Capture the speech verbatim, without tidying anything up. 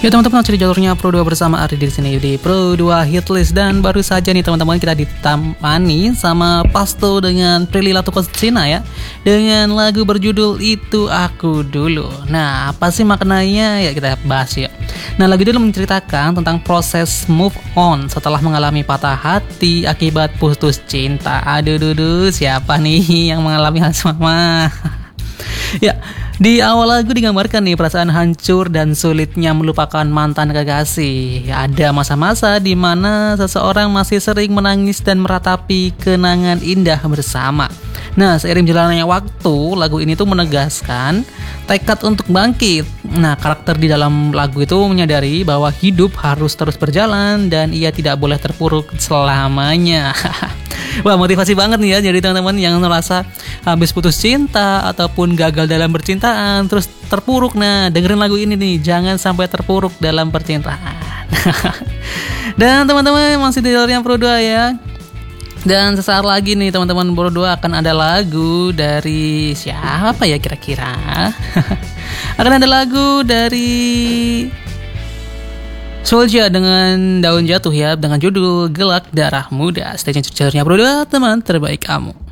Ya teman-teman, langsung di jalurnya Pro dua bersama Ardi di sini di Pro dua Hitlist. Dan baru saja nih teman-teman kita ditemani sama Pasto dengan Prilly Latuconsina ya, dengan lagu berjudul Itu Aku Dulu. Nah, apa sih maknanya ya kita bahas ya. Nah, lagu itu menceritakan tentang proses move on setelah mengalami patah hati akibat putus cinta. Aduh duduh, siapa nih yang mengalami hal sama? Ya, di awal lagu digambarkan nih perasaan hancur dan sulitnya melupakan mantan kekasih. Ada masa-masa di mana seseorang masih sering menangis dan meratapi kenangan indah bersama. Nah, seiring jalannya waktu, lagu ini tuh menegaskan tekad untuk bangkit. Nah, karakter di dalam lagu itu menyadari bahwa hidup harus terus berjalan dan ia tidak boleh terpuruk selamanya. Wah, motivasi banget nih ya jadi teman-teman yang merasa habis putus cinta ataupun gagal dalam percintaan terus terpuruk. Nah, dengerin lagu ini nih, jangan sampai terpuruk dalam percintaan. Dan teman-teman masih di jalurnya Pro dua ya. Dan sesaat lagi nih teman-teman Pro dua akan ada lagu dari siapa ya kira-kira? Akan ada lagu dari Soulja dengan Daun Jatuh ya, dengan judul Gelak Darah Muda. Stay tune jalurnya Pro dua, teman terbaik kamu.